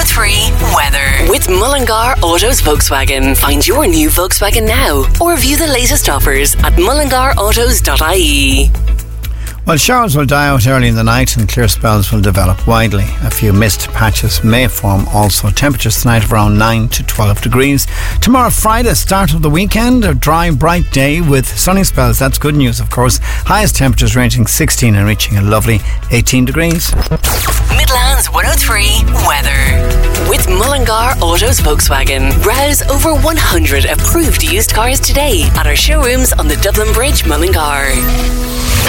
103 weather. With Mullingar Autos Volkswagen. Find your new Volkswagen now or view the latest offers at mullingarautos.ie. Well, showers will die out early in the night and clear spells will develop widely. A few mist patches may form also. Temperatures tonight of around 9 to 12 degrees. Tomorrow, Friday, start of the weekend, a dry, bright day with sunny spells. That's good news, of course. Highest temperatures ranging 16 and reaching a lovely 18 degrees. Midlands 103 weather. With Mullingar Autos Volkswagen. Browse over 100 approved used cars today at our showrooms on the Dublin Bridge, Mullingar.